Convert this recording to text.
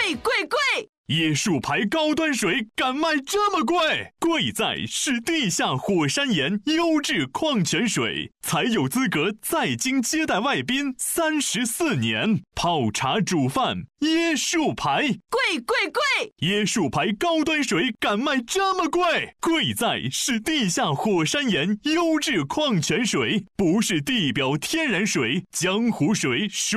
贵贵！ 椰树牌高端水敢卖这么贵？贵在是地下火山岩优质矿泉水，才有资格在京接待外宾34年。泡茶煮饭，椰树牌， 贵贵贵！ 椰树牌高端水敢卖这么贵？贵在是地下火山岩优质矿泉水，不是地表天然水、江湖水。